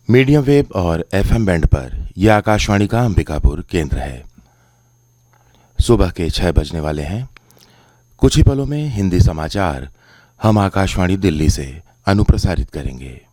Medium wave और FM band पर यह आकाशवाणी का अंबिकापुर केंद्र है। सुबह के 6 बजने वाले हैं। कुछ ही पलों में हिंदी समाचार हम आकाशवाणी दिल्ली से अनुप्रसारित करेंगे।